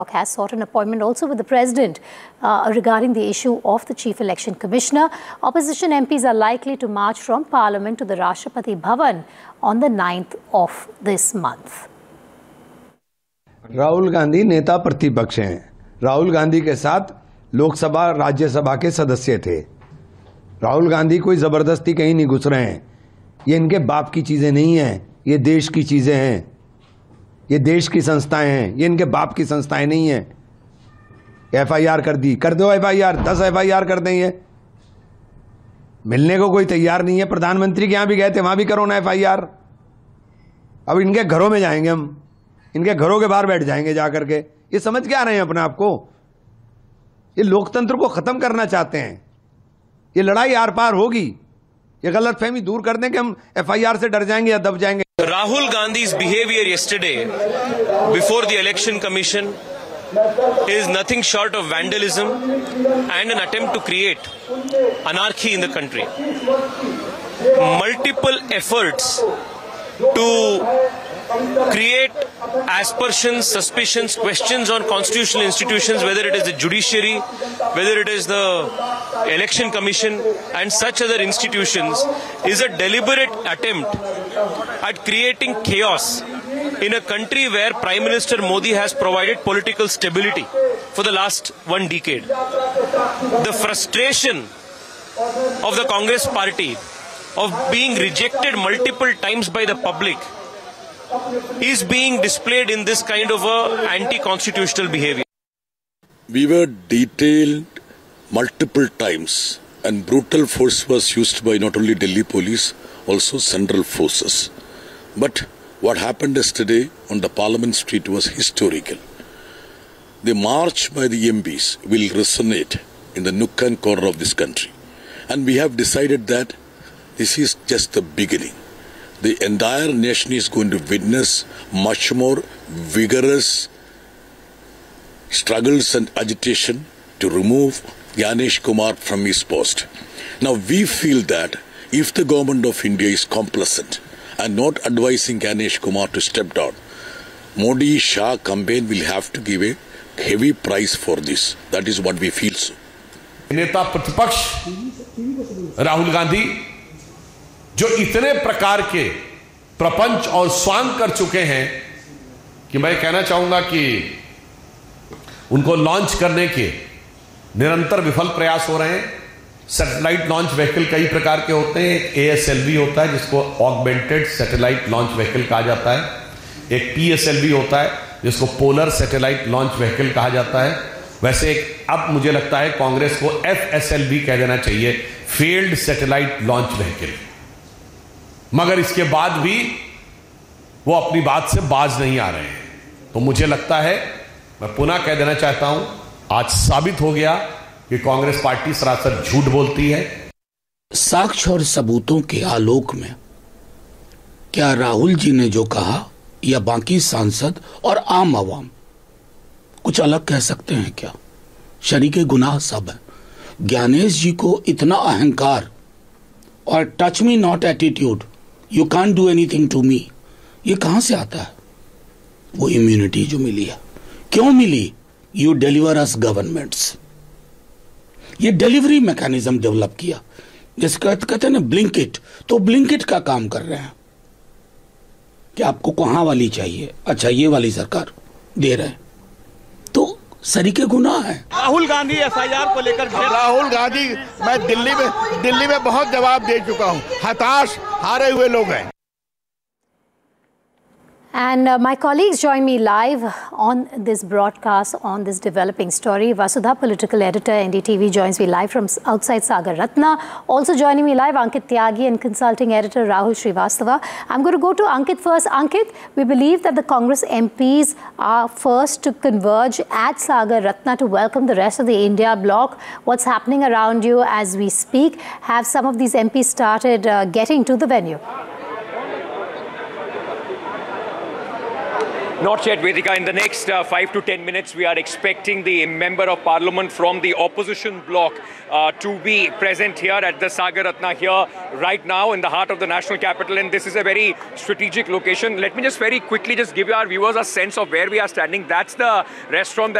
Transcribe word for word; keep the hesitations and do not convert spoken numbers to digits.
has sought an appointment also with the President uh, regarding the issue of the Chief Election Commissioner. Opposition M Ps are likely to march from Parliament to the Rashtrapati Bhavan on the ninth of this month. Rahul Gandhi नेता प्रतिपक्ष हैं। राहुल गांधी के साथ लोकसभा राज्यसभा के सदस्य थे। राहुल गांधी कोई जबरदस्ती कहीं नहीं घुस रहे हैं। ये इनके बाप की चीजें नहीं हैं, ये देश की चीजें हैं, ये देश की संस्थाएं हैं, ये इनके बाप की संस्थाएं नहीं हैं। एफ आई आर कर दी, कर दो एफ आई आर, दस एफ आई आर कर देंगे। मिलने को कोई तैयार नहीं है। प्रधानमंत्री के यहां भी गए थे, वहां भी करो ना एफ आई आर। अब इनके घरों में जाएंगे हम, इनके घरों के बाहर बैठ जाएंगे जाकर के। ये समझ के आ रहे हैं अपने आप को? ये लोकतंत्र को खत्म करना चाहते हैं। ये लड़ाई आर पार होगी। ये गलतफहमी दूर कर दें कि हम एफ आई आर से डर जाएंगे या दब जाएंगे। Rahul Gandhi's behavior yesterday before the election commission is nothing short of vandalism and an attempt to create anarchy in the country. Multiple efforts to create aspersions, suspicions, questions on constitutional institutions, whether it is the judiciary, whether it is the election commission and such other institutions, is a deliberate attempt at creating chaos in a country where Prime Minister Modi has provided political stability for the last one decade. The frustration of the Congress party of being rejected multiple times by the public is being displayed in this kind of a anti-constitutional behavior. We were detailed multiple times and brutal force was used by not only Delhi police, also central forces. But what happened yesterday on the Parliament Street was historical. The march by the M Ps will resonate in the nook and corner of this country. And we have decided that this is just the beginning. The entire nation is going to witness much more vigorous struggles and agitation to remove Ganesh Kumar from his post. Now we feel that if the government of India is complicit and not advising Ganesh Kumar to step down, Modi Shah campaign will have to give a heavy price for this. That is what we feel so. नेता प्रतिपक्ष राहुल गांधी जो इतने प्रकार के प्रपंच और स्वांग कर चुके हैं कि मैं कहना चाहूंगा कि उनको लॉन्च करने के निरंतर विफल प्रयास हो रहे हैं। सैटेलाइट लॉन्च व्हीकल कई प्रकार के होते हैं। एक ए एस एल वी होता है जिसको ऑगमेंटेड सैटेलाइट लॉन्च व्हीकल कहा जाता है। एक पी एस एल वी होता है जिसको पोलर सैटेलाइट लॉन्च व्हीकल कहा जाता है। वैसे एक अब मुझे लगता है कांग्रेस को एफ एस एल वी कह देना चाहिए, फील्ड सैटेलाइट लॉन्च व्हीकल। मगर इसके बाद भी वो अपनी बात से बाज नहीं आ रहे हैं। तो मुझे लगता है, मैं पुनः कह देना चाहता हूं, आज साबित हो गया कि कांग्रेस पार्टी सरासर झूठ बोलती है। साक्ष्य और सबूतों के आलोक में क्या राहुल जी ने जो कहा या बाकी सांसद और आम आवाम कुछ अलग कह सकते हैं क्या? शरीके गुनाह सब है। ज्ञानेश जी को इतना अहंकार और touch me not attitude, you can't do anything to me, ये कहां से आता है? वो इम्यूनिटी जो मिली है, क्यों मिली? You deliver us governments. ये डिलीवरी मैकेनिज्म डेवलप किया, जिसका कहते हैं ना ब्लिंकिट, तो ब्लिंकिट का काम कर रहे हैं कि आपको कहां वाली चाहिए, अच्छा ये वाली सरकार दे रहे हैं, तो सरीके गुनाह है। Rahul Gandhi F I R को लेकर राहुल गांधी, मैं दिल्ली में दिल्ली में बहुत जवाब दे चुका हूं। हताश हारे हुए लोग हैं। And uh, my colleagues join me live on this broadcast on this developing story. Vasudha, political editor, N D T V, joins me live from outside Sagar Ratna. Also joining me live, Ankit Tyagi and consulting editor Rahul Srivastava. I'm going to go to Ankit first. Ankit, we believe that the Congress M Ps are first to converge at Sagar Ratna to welcome the rest of the India bloc. What's happening around you as we speak? Have some of these M Ps started uh, getting to the venue? Not yet, Vedika. In the next uh, five to ten minutes, we are expecting the member of parliament from the opposition bloc uh, to be present here at the Sagar Ratna here right now in the heart of the national capital. And this is a very strategic location. Let me just very quickly just give our viewers a sense of where we are standing. That's the restaurant that